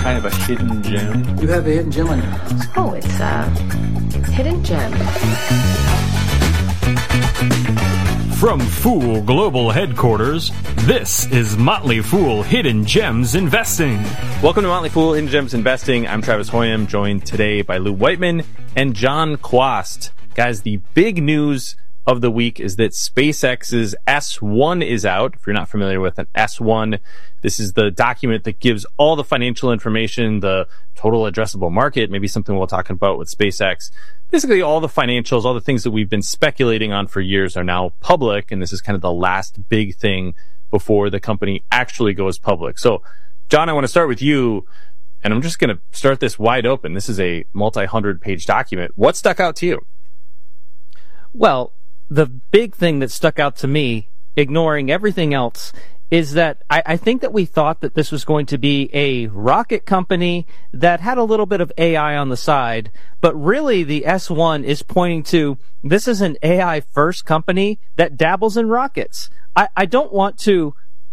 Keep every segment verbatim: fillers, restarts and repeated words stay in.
kind of a hidden gem? You have a hidden gem on your hands. Oh, it's a hidden gem. From Fool Global Headquarters, this is Motley Fool Hidden Gems Investing. Welcome to Motley Fool Hidden Gems Investing. I'm Travis Hoyam, joined today by Lou Whiteman and John Quast. Guys, the big news of the week is that SpaceX's S one is out. If you're not familiar with an S one, this is the document that gives all the financial information, the total addressable market, maybe something we'll talk about with SpaceX. Basically, all the financials, all the things that we've been speculating on for years are now public, and this is kind of the last big thing before the company actually goes public. So, John, I want to start with you, and I'm just going to start this wide open. This is a multi-hundred page document. What stuck out to you? Well, the big thing that stuck out to me, ignoring everything else, is that I, I think that we thought that this was going to be a rocket company that had a little bit of A I on the side, but really the S one is pointing to this is an A I-first company that dabbles in rockets. I, I don't want to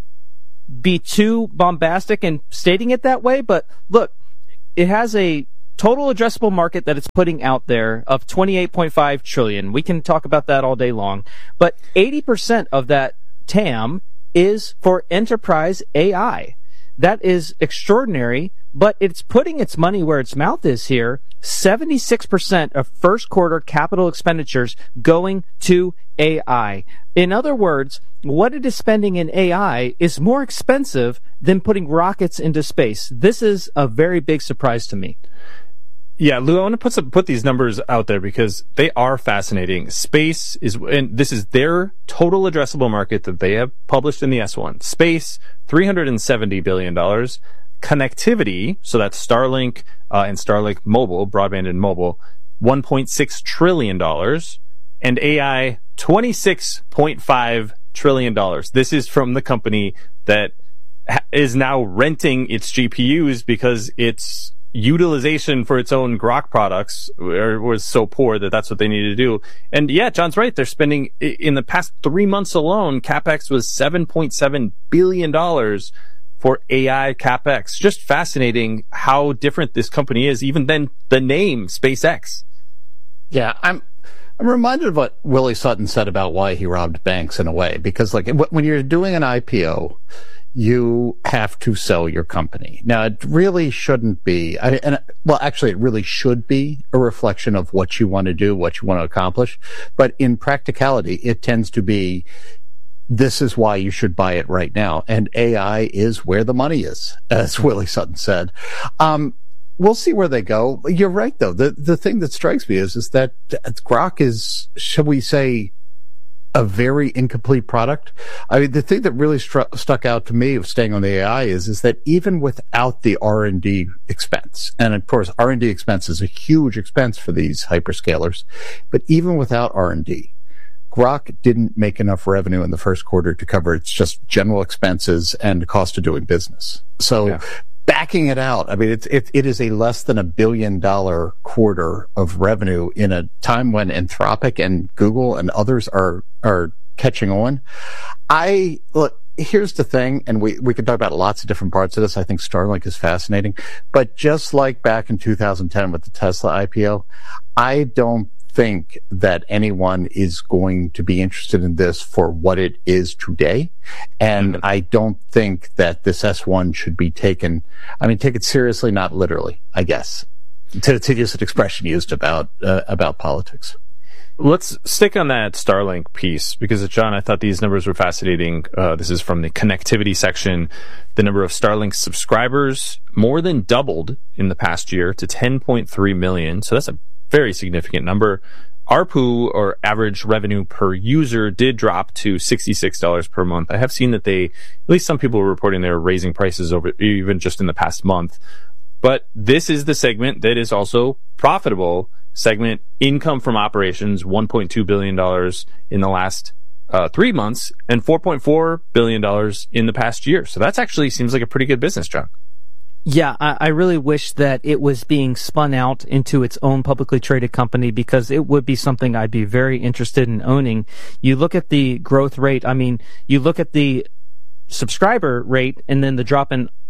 be too bombastic in stating it that way, but look, it has a total addressable market that it's putting out there of twenty-eight point five trillion. We can talk about that all day long, but eighty percent of that T A M is for enterprise A I. That is extraordinary, but it's putting its money where its mouth is here. seventy-six percent of first quarter capital expenditures going to A I. In other words, what it is spending in A I is more expensive than putting rockets into space. This is a very big surprise to me. Yeah, Lou, I want to put some, put these numbers out there because they are fascinating. Space is, and this is their total addressable market that they have published in the S one. Space, three hundred seventy billion dollars. Connectivity, so that's Starlink uh, and Starlink Mobile, broadband and mobile, one point six trillion dollars. And A I, twenty-six point five trillion dollars. This is from the company that ha- is now renting its G P Us because it's utilization for its own Grok products was so poor that that's what they needed to do. And yeah, John's right. They're spending, in the past three months alone, CapEx was seven point seven billion dollars for A I CapEx. Just fascinating how different this company is, even than the name SpaceX. Yeah, I'm I'm reminded of what Willie Sutton said about why he robbed banks in a way, because like when you're doing an I P O, you have to sell your company. Now, it really shouldn't be, I, and well, actually, it really should be a reflection of what you want to do, what you want to accomplish. But in practicality, it tends to be, this is why you should buy it right now. And A I is where the money is, as Willie Sutton said. Um, we'll see where they go. You're right, though. The the thing that strikes me is, is that Grok is, shall we say, a very incomplete product. I mean, the thing that really stru- stuck out to me of staying on the A I is, is that even without the R and D expense, and of course, R and D expense is a huge expense for these hyperscalers, but even without R and D, Grok didn't make enough revenue in the first quarter to cover its just general expenses and cost of doing business. So, yeah. Backing it out, I mean, it's, it, it is a less than a billion dollar quarter of revenue in a time when Anthropic and Google and others are, are catching on. I, look, here's the thing, and we, we could talk about lots of different parts of this. I think Starlink is fascinating, but just like back in two thousand ten with the Tesla I P O, I don't think that anyone is going to be interested in this for what it is today. And mm-hmm. I don't think that this S one should be taken, I mean, take it seriously, not literally, I guess, to, to use an expression used about, uh, about politics. Let's stick on that Starlink piece because, John, I thought these numbers were fascinating. Uh, this is from the connectivity section. The number of Starlink subscribers more than doubled in the past year to ten point three million. So that's a very significant number. A R P U, or average revenue per user, did drop to sixty-six dollars per month. I have seen that they, at least some people were reporting they're raising prices over even just in the past month. But this is the segment that is also profitable segment. Income from operations, one point two billion dollars in the last uh, three months and four point four billion dollars in the past year. So that's actually seems like a pretty good business, John. Yeah, I, I really wish that it was being spun out into its own publicly traded company because it would be something I'd be very interested in owning. You look at the growth rate, I mean, you look at the subscriber rate and then the drop in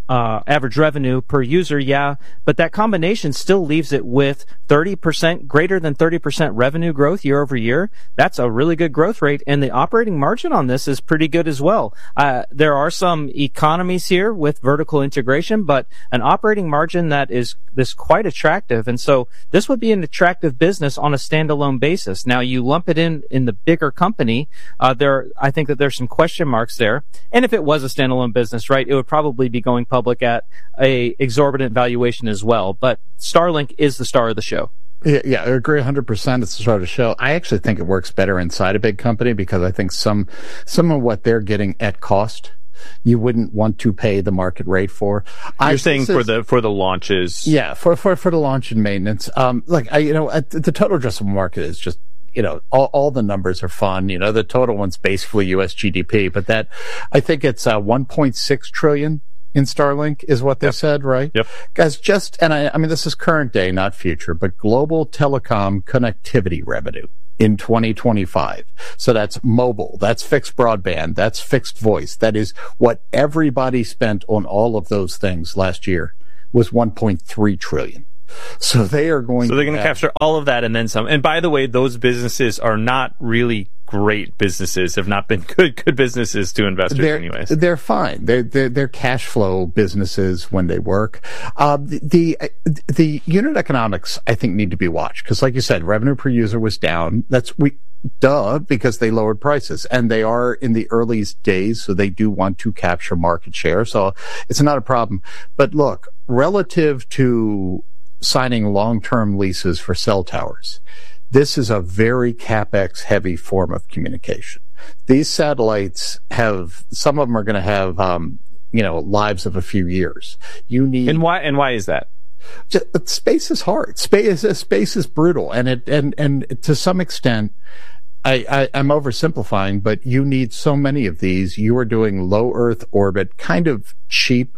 uh, average revenue per user, yeah, but that combination still leaves it with thirty percent, greater than thirty percent revenue growth year over year. That's a really good growth rate, and the operating margin on this is pretty good as well. Uh, there are some economies here with vertical integration, but an operating margin that is this quite attractive, and so this would be an attractive business on a standalone basis. Now, you lump it in in the bigger company, uh, there, I think that there's some question marks there, and if it was a standalone business, right, it would probably be going public at a exorbitant valuation as well. But Starlink is the star of the show. Yeah, yeah, I agree one hundred percent. It's the star of the show. I actually think it works better inside a big company because I think some some of what they're getting at cost, you wouldn't want to pay the market rate for. You're I, saying for is, the for the launches, yeah, for for for the launch and maintenance. Um, like I, you know, the total addressable market is just. You know, all, all the numbers are fun. You know, the total one's basically U S G D P, but that, I think it's uh, one point six trillion in Starlink is what they yep. said, right? Yep. Guys, just, and I, I mean, this is current day, not future, but global telecom connectivity revenue in twenty twenty-five. So that's mobile, that's fixed broadband, that's fixed voice. That is what everybody spent on all of those things last year was one point three trillion. So they are going. So they're going to have, capture all of that and then some. And by the way, those businesses are not really great businesses. Have not been good good businesses to investors, they're, anyways. They're fine. They're, they're they're cash flow businesses when they work. Uh, the, the the unit economics I think need to be watched because, like you said, revenue per user was down. That's we. Duh, because they lowered prices and they are in the early days, so they do want to capture market share. So it's not a problem. But look, relative to signing long-term leases for cell towers, this is a very capex heavy form of communication. These satellites have, some of them are going to have, um, you know, lives of a few years. You need. And why, and why is that? Just, but space is hard. Space, space is brutal. And it, and, and to some extent, I, I, I'm oversimplifying, but you need so many of these. You are doing low Earth orbit, kind of cheap,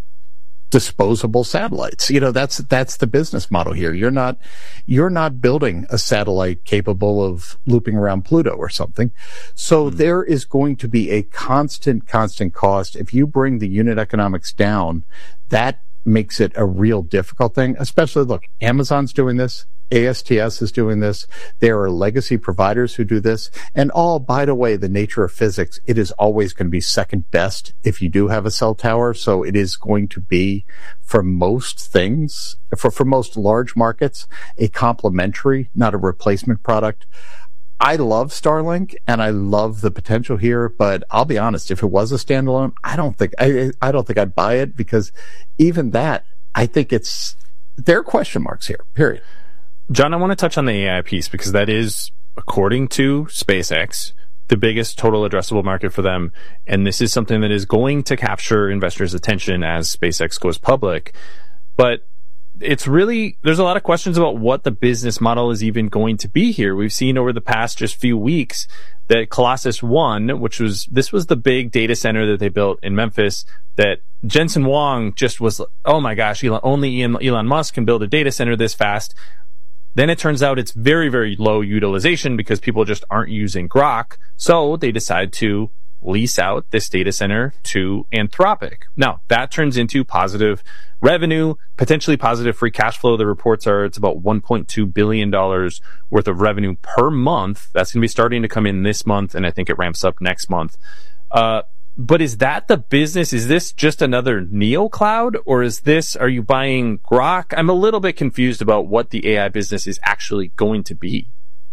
disposable satellites. You know, that's, that's the business model here. You're not, you're not building a satellite capable of looping around Pluto or something. So mm-hmm. there is going to be a constant, constant cost. If you bring the unit economics down, that makes it a real difficult thing, especially, look, Amazon's doing this. A S T S is doing this. There are legacy providers who do this. And all, by the way, the nature of physics, it is always going to be second best if you do have a cell tower. So it is going to be, for most things, for, for most large markets, a complementary, not a replacement product. I love Starlink and I love the potential here, but I'll be honest, if it was a standalone, I don't think, I, I don't think I'd buy it because even that, I think it's, there are question marks here, period. John, I want to touch on the A I piece because that is, according to SpaceX, the biggest total addressable market for them. And this is something that is going to capture investors' attention as SpaceX goes public. But it's really, there's a lot of questions about what the business model is even going to be here. We've seen over the past just few weeks that Colossus One, which was, this was the big data center that they built in Memphis, that Jensen Huang just was, oh my gosh, Elon, only Elon Musk can build a data center this fast. Then it turns out it's very, very low utilization because people just aren't using Grok. So they decide to lease out this data center to Anthropic. Now, that turns into positive revenue, potentially positive free cash flow. The reports are it's about one point two billion dollars worth of revenue per month. That's going to be starting to come in this month, and I think it ramps up next month. Uh, But is that the business? Is this just another NeoCloud, or is this, are you buying Grok? I'm a little bit confused about what the A I business is actually going to be.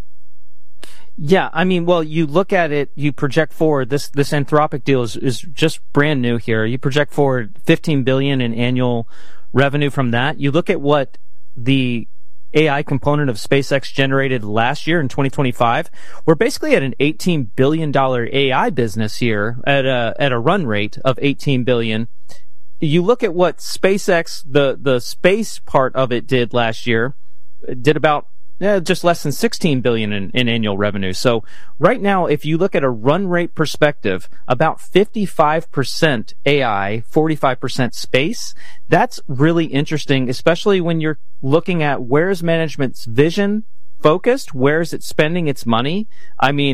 Yeah, I mean, well, you look at it, you project forward, this, this Anthropic deal is, is just brand new here. You project forward fifteen billion dollars in annual revenue from that. You look at what the A I component of SpaceX generated last year in twenty twenty-five, we're basically at an eighteen billion dollars A I business here at a, at a run rate of eighteen billion dollars. You look at what SpaceX, the, the space part of it did last year, it did about yeah, just less than sixteen billion dollars in, in annual revenue. So right now, if you look at a run rate perspective, about fifty-five percent A I, forty-five percent space. That's really interesting, especially when you're looking at where's management's vision focused, where's it spending its money. I mean,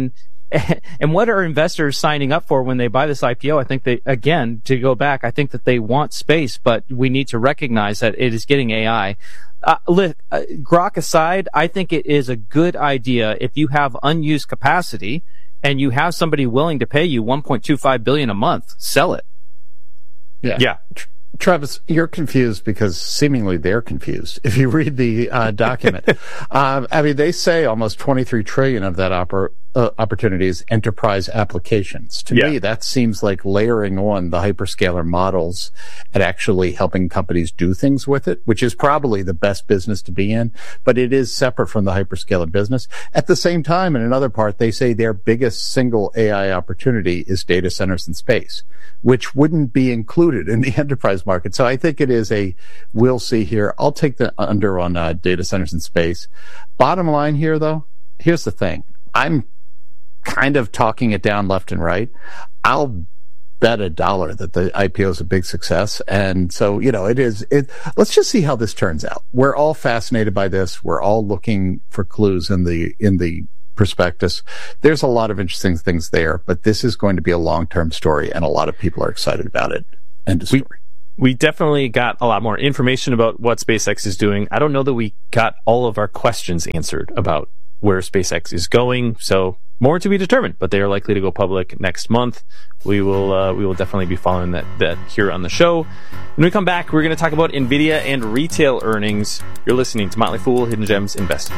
and what are investors signing up for when they buy this I P O? I think they, again, to go back, I think that they want space, but we need to recognize that it is getting A I. Uh, look, uh, Grok aside, I think it is a good idea if you have unused capacity and you have somebody willing to pay you one point two five billion dollars a month, sell it. Yeah. Yeah. Travis, you're confused because seemingly they're confused. If you read the uh, document, um, I mean, they say almost twenty-three trillion of that oppor- uh, opportunity is enterprise applications. To Yeah. me, that seems like layering on the hyperscaler models and actually helping companies do things with it, which is probably the best business to be in, but it is separate from the hyperscaler business. At the same time, in another part, they say their biggest single A I opportunity is data centers in space, which wouldn't be included in the enterprise market. So I think it is a, we'll see here. I'll take the under on uh, data centers in space. Bottom line here, though, here's the thing. I'm kind of talking it down left and right. I'll bet a dollar that the I P O is a big success. And so, you know, it is, it, let's just see how this turns out. We're all fascinated by this. We're all looking for clues in the, in the prospectus. There's a lot of interesting things there, but this is going to be a long-term story and a lot of people are excited about it. End of story. We, we definitely got a lot more information about what SpaceX is doing. I don't know that we got all of our questions answered about where SpaceX is going. So more to be determined, but they are likely to go public next month. We will uh, we will definitely be following that, that here on the show. When we come back, we're going to talk about NVIDIA and retail earnings. You're listening to Motley Fool, Hidden Gems Investing.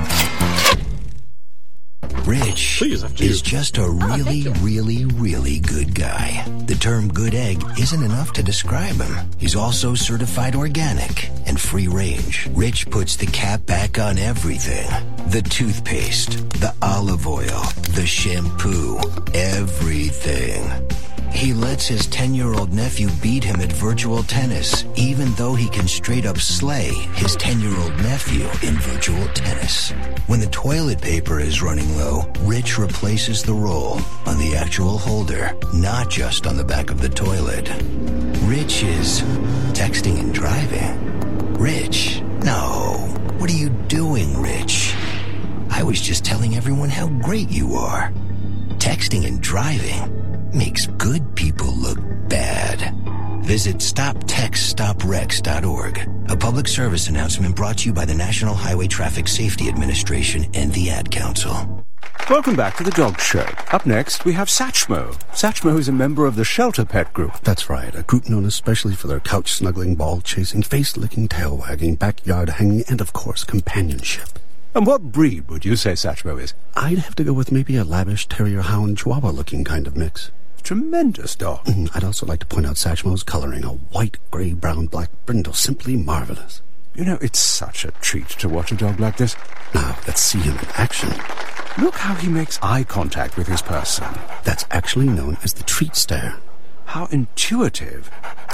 Rich Please, after is you. just a really, really, really good guy. The term good egg isn't enough to describe him. He's also certified organic and free range. Rich puts the cap back on everything. The toothpaste, the olive oil, the shampoo, everything. He lets his ten-year-old nephew beat him at virtual tennis, even though he can straight up slay his ten-year-old nephew in virtual tennis. When the toilet paper is running low, Rich replaces the roll on the actual holder, not just on the back of the toilet. Rich is texting and driving. Rich, no. What are you doing, Rich? I was just telling everyone how great you are. Texting and driving makes good people look bad. Visit stop text stop wrecks dot org. A public service announcement brought to you by the National Highway Traffic Safety Administration and the Ad Council. Welcome back to the Dog Show. Up next, we have Satchmo. Satchmo is a member of the Shelter Pet Group. That's right, a group known especially for their couch-snuggling, ball-chasing, face-licking, tail-wagging, backyard-hanging, and, of course, companionship. And what breed would you say Satchmo is? I'd have to go with maybe a lavish terrier-hound chihuahua-looking kind of mix. Tremendous dog. Mm, I'd also like to point out Satchmo's coloring, a white, gray, brown, black brindle, simply marvelous. You know, it's such a treat to watch a dog like this. Now, let's see him in action. Look how he makes eye contact with his person. That's actually known as the treat stare. How intuitive.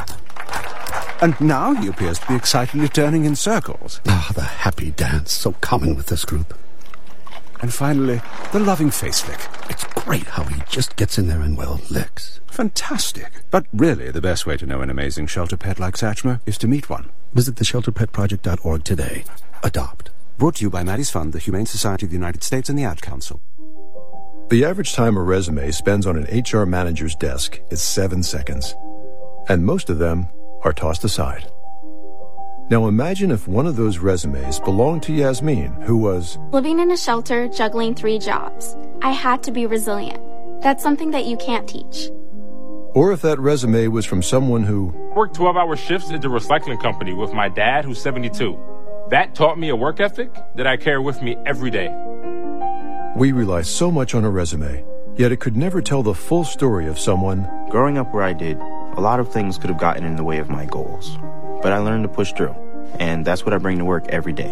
And now he appears to be excitedly turning in circles. Ah, the happy dance, so common with this group. And finally, the loving face lick. It's great how he just gets in there and, well, licks. Fantastic. But really, the best way to know an amazing shelter pet like Satchmo is to meet one. Visit the shelter pet project dot org today. Adopt. Brought to you by Maddie's Fund, the Humane Society of the United States, and the Ad Council. The average time a resume spends on an H R manager's desk is seven seconds. And most of them are tossed aside. Now imagine if one of those resumes belonged to Yasmin, who was living in a shelter, juggling three jobs. I had to be resilient. That's something that you can't teach. Or if that resume was from someone who worked twelve-hour shifts at the recycling company with my dad, who's seventy-two. That taught me a work ethic that I carry with me every day. We rely so much on a resume, yet it could never tell the full story of someone. Growing up where I did, a lot of things could have gotten in the way of my goals. But I learned to push through, and that's what I bring to work every day.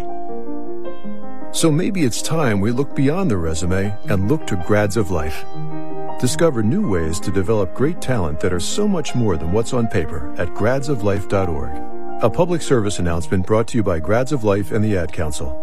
So maybe it's time we look beyond the resume and look to Grads of Life. Discover new ways to develop great talent that are so much more than what's on paper at grads of life dot org. A public service announcement brought to you by Grads of Life and the Ad Council.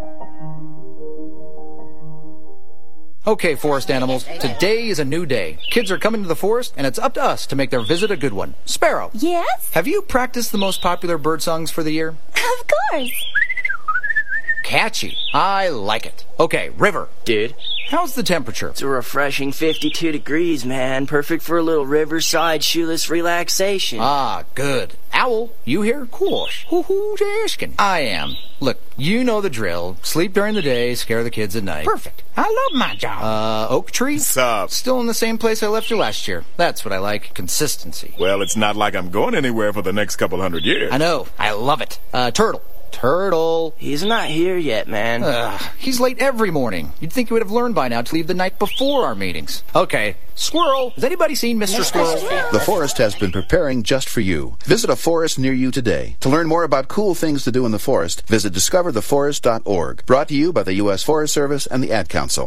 Okay, forest animals, today is a new day. Kids are coming to the forest, and it's up to us to make their visit a good one. Sparrow. Yes? Have you practiced the most popular bird songs for the year? Of course. Catchy. I like it. Okay, River. Did? how's the temperature? It's a refreshing fifty-two degrees, man. Perfect for a little riverside shoeless relaxation. Ah, good. Owl, you here? Of course. Who-who's asking? I am. Look, you know the drill. Sleep during the day, scare the kids at night. Perfect. I love my job. Uh, Oak Tree? Sup? Still in the same place I left you last year. That's what I like. Consistency. Well, it's not like I'm going anywhere for the next couple hundred years. I know. I love it. Uh, Turtle. Turtle. He's not here yet, man. Ugh, he's late every morning. You'd think he would have learned by now to leave the night before our meetings. Okay. Squirrel. Has anybody seen Mister Squirrel? The Forest has been preparing just for you. Visit a forest near you today. To learn more about cool things to do in the forest, visit discover the forest dot org. Brought to you by the U S Forest Service and the Ad Council.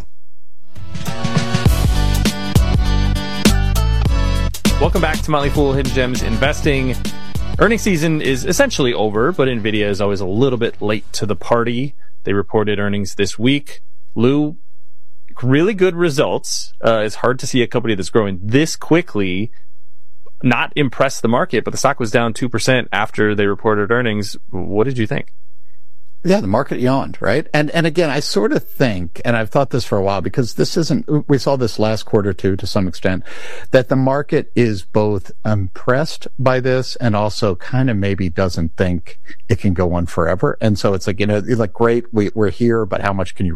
Welcome back to Motley Fool Hidden Gems Investing. Earnings season is essentially over, but NVIDIA is always a little bit late to the party. They reported earnings this week. Lou, really good results. Uh, it's hard to see a company that's growing this quickly not impress the market, but the stock was down two percent after they reported earnings. What did you think? Yeah, the market yawned, right? And and again, I sort of think, and I've thought this for a while, because this isn't, we saw this last quarter too, to some extent, that the market is both impressed by this and also kind of maybe doesn't think it can go on forever. And so it's like, you know, like, great, we, we're here, but how much can you